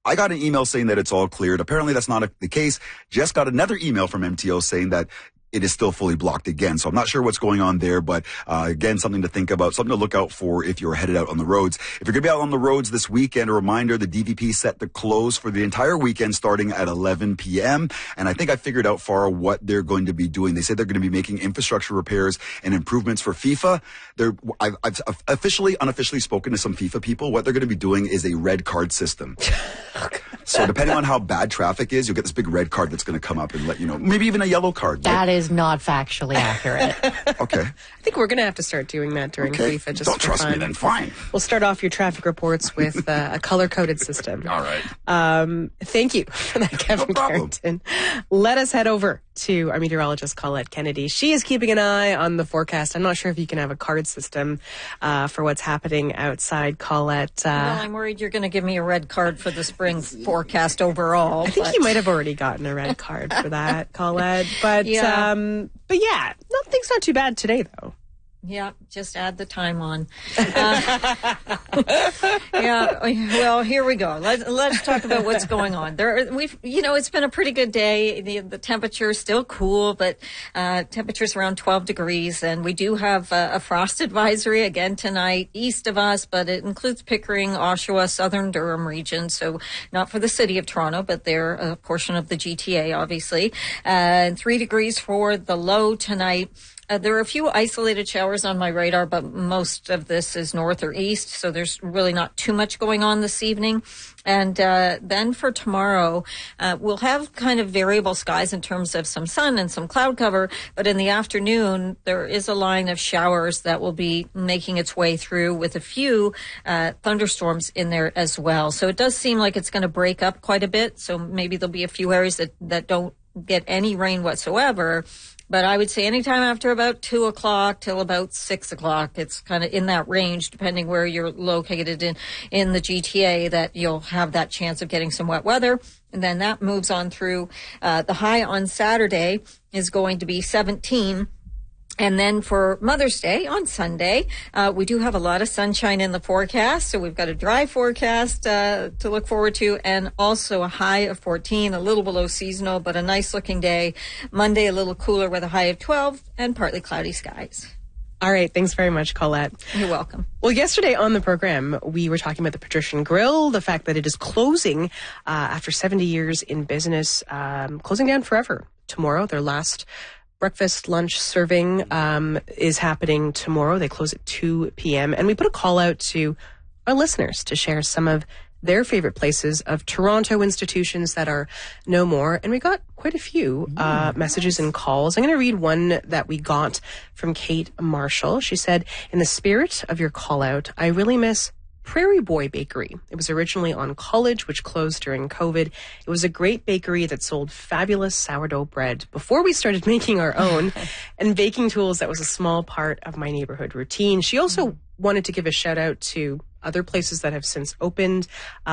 I got an email saying that it's all cleared. Apparently that's not the case. Just got another email from MTO saying that it is still fully blocked again. So I'm not sure what's going on there, but again, something to think about, something to look out for if you're headed out on the roads. If you're going to be out on the roads this weekend, a reminder, the DVP set to close for the entire weekend starting at 11 p.m. And I think I figured out far what they're going to be doing. They said they're going to be making infrastructure repairs and improvements for FIFA. I've unofficially spoken to some FIFA people. What they're going to be doing is a red card system. So depending on how bad traffic is, you'll get this big red card that's going to come up and let you know. Maybe even a yellow card. That is not factually accurate. Okay. I think we're going to have to start doing that during FIFA. Just Don't trust me then. Fine. We'll start off your traffic reports with a color-coded system. All right. Thank you for that, Kevin Carrington. Let us head over to our meteorologist, Colette Kennedy. She is keeping an eye on the forecast. I'm not sure if you can have a card system for what's happening outside, Colette. Well, I'm worried you're going to give me a red card for the spring forecast overall. I think you might have already gotten a red card for that, Colette. But yeah, things not too bad today, though. Yeah, just add the time on. Well, here we go. Let's talk about what's going on. It's been a pretty good day. The temperature is still cool, but temperature's around 12 degrees, and we do have a frost advisory again tonight east of us, but it includes Pickering, Oshawa, Southern Durham region, so not for the city of Toronto, but they're a portion of the GTA, obviously. 3 degrees for the low tonight. There are a few isolated showers on my radar, but most of this is north or east, so there's really not too much going on this evening. And then for tomorrow, we'll have kind of variable skies in terms of some sun and some cloud cover, but in the afternoon, there is a line of showers that will be making its way through with a few thunderstorms in there as well. So it does seem like it's going to break up quite a bit, so maybe there'll be a few areas that don't get any rain whatsoever. But I would say anytime after about 2 o'clock till about 6 o'clock, it's kind of in that range, depending where you're located in the GTA, that you'll have that chance of getting some wet weather. And then that moves on through. The high on Saturday is going to be 17. And then for Mother's Day on Sunday, we do have a lot of sunshine in the forecast. So we've got a dry forecast to look forward to, and also a high of 14, a little below seasonal, but a nice looking day. Monday, a little cooler with a high of 12 and partly cloudy skies. All right. Thanks very much, Colette. You're welcome. Well, yesterday on the program, we were talking about the Patrician Grill, the fact that it is closing after 70 years in business, closing down forever. Tomorrow, their last breakfast, lunch serving is happening tomorrow. They close at 2 p.m. And we put a call out to our listeners to share some of their favorite places of Toronto institutions that are no more. And we got quite a few messages and calls. I'm going to read one that we got from Kate Marshall. She said, in the spirit of your call out, I really miss Prairie Boy Bakery. It was originally on College, which closed during COVID. It was a great bakery that sold fabulous sourdough bread before we started making our own, and baking tools that was a small part of my neighborhood routine. She also wanted to give a shout out to other places that have since opened.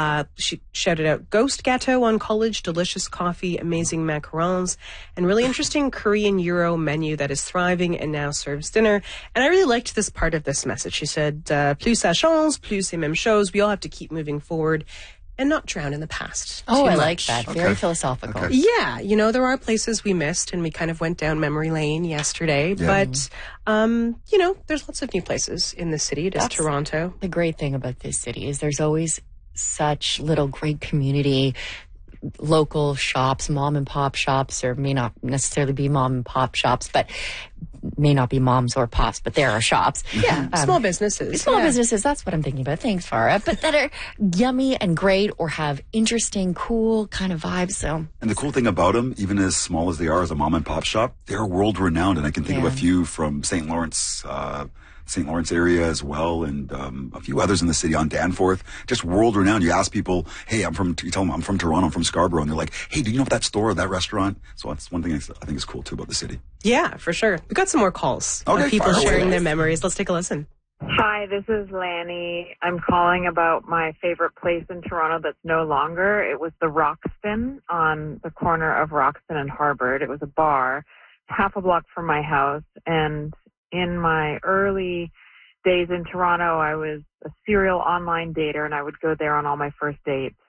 She shouted out Ghost Gâteau on College, delicious coffee, amazing macarons, and really interesting Korean Euro menu that is thriving and now serves dinner. And I really liked this part of this message. She said, plus ça change, plus c'est même chose. We all have to keep moving forward and not drown in the past. Oh, I like that. Very philosophical. Okay. Yeah, there are places we missed, and we kind of went down memory lane yesterday. Yeah. But, there's lots of new places in the city. It is Toronto. The great thing about this city is there's always such little great community, local shops, mom and pop shops, or may not necessarily be mom and pop shops, but may not be moms or pops, but there are shops. Yeah, small businesses. Small businesses, that's what I'm thinking about. Thanks, Farah. But that are yummy and great or have interesting, cool kind of vibes. So, and the cool thing about them, even as small as they are as a mom and pop shop, they're world renowned. And I can think of a few from St. Lawrence area as well, and a few others in the city on Danforth, just world renowned. You ask people, hey, you tell them I'm from Toronto, I'm from Scarborough, and they're like, hey, do you know that store or that restaurant? So that's one thing I think is cool too about the city. Yeah, for sure. We got some more calls. Okay, people sharing their memories. Let's take a listen. Hi, this is Lanny. I'm calling about my favorite place in Toronto that's no longer. It was the Roxton on the corner of Roxton and Harvard. It was a bar half a block from my house, and in my early days in Toronto, I was a serial online dater, and I would go there on all my first dates.